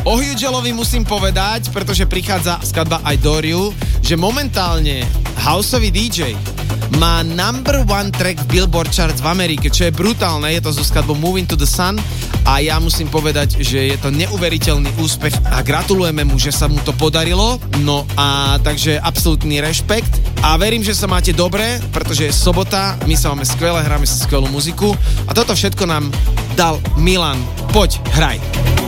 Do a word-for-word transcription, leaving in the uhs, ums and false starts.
O Hugelovi musím povedať, pretože prichádza skladba I Adore You, že momentálne houseový dý džej má number one track v Billboard Charts v Amerike, čo je brutálne, je to so skladbou Moving to the Sun a ja musím povedať, že je to neuveriteľný úspech a gratulujeme mu, že sa mu to podarilo, no a takže absolútny rešpekt a verím, že sa máte dobre, pretože je sobota, my sa máme skvelé, hráme si skvelú muziku a toto všetko nám dal Milan. Poď, hraj.